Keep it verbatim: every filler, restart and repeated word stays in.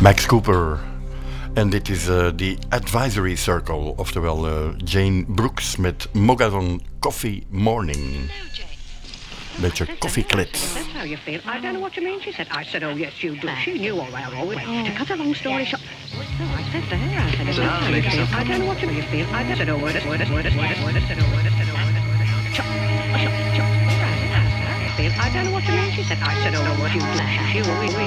Max Cooper. En dit is uh, The Advisory Circle, oftewel uh, Jane Brooks met Mogadon Coffee Morning. Beetje koffieklit. That's how you feel. I don't know what you mean, she said. I said, oh, yes, you do. She knew all right, all right. To cut a long story short. No, I said to her, I said, that's how you feel. I don't know what you feel. I said, oh, word, word, word, word, word, word, word, said, oh, word, said, oh, word, chop, chop, chop. All right, I don't know what you mean, she said. I said, oh, no, what you do. She, she,